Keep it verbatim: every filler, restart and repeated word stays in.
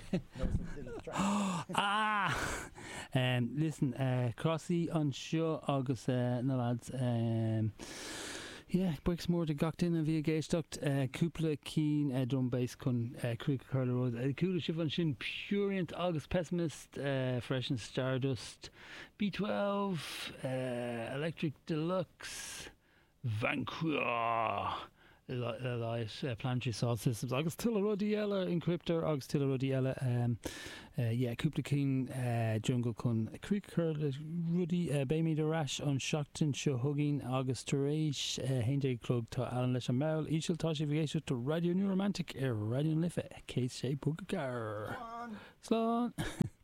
Ah! Um, listen, uh, Crossy on show agus uh, no lads. Um, yeah, breaks more to gacht in and via gauge duct. Uh, Cúpla keen uh, drum bass kun uh, Creek Curler Road. Uh, Cúpla shiv on shin Purient August Pessimist. Uh, Fresh and Stardust. B twelve. Uh, Electric Deluxe. Vancouver. Elias uh, Planetary Salt Systems agus Tilla Ruddy Ella Encryptor agus Tilla Ruddy Ella um, uh, yeah Cúpla Keen uh, Jungle Kun Creek Curl Ruddy uh, Baymead Rash on Shockton Show Hugging agus Tareish uh, Hende Clug to Alan Lesh and Merrill Ishil Tashi Vigesha to Radio New Romantic uh, Radio Life Case Shape Bugagar Slán